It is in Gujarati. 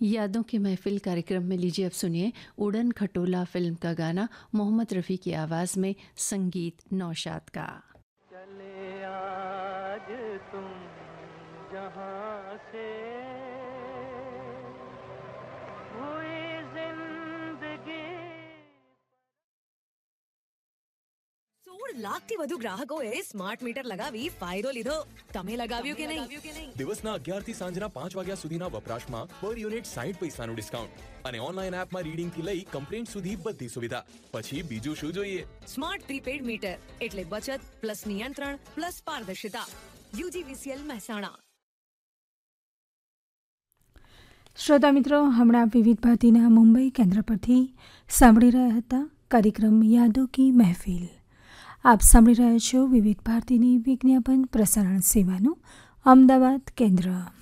यादों की महफिल कार्यक्रम में लीजिए अब सुनिए उड़न खटोला फिल्म का गाना मोहम्मद रफ़ी की आवाज़ में, संगीत नौशाद का। चले आज तुम जहां से हुई जिंदगी। 16 લાખથી વધુ ગ્રાહકોએ સ્માર્ટ મીટર લગાવી ફાયદો લીધો. તમે લગાવ્યું કે નહીં? દિવસના 11 થી સાંજના 5 વાગ્યા સુધીના વપરાશમાં પર યુનિટ 60 પૈસાનું ડિસ્કાઉન્ટ અને ઓનલાઈન એપમાં રીડિંગથી લઈ કમ્પ્લેન્ટ સુધી બધી સુવિધા. પછી બીજું શું જોઈએ? સ્માર્ટ પ્રીપેડ મીટર એટલે બચત પ્લસ નિયંત્રણ પ્લસ પારદર્શિતા. UGVCL મહેસાણા. શ્રોતા મિત્રો, હમણાં વિવિધ ભારતીના મુંબઈ કેન્દ્ર પરથી સાંભળી રહ્યા હતા કાર્યક્રમ યાદો કી મહેફિલ. આપ સાંભળી રહ્યા છો વિવિધ ભારતીની વિજ્ઞાપન પ્રસારણ સેવાનું અમદાવાદ કેન્દ્ર.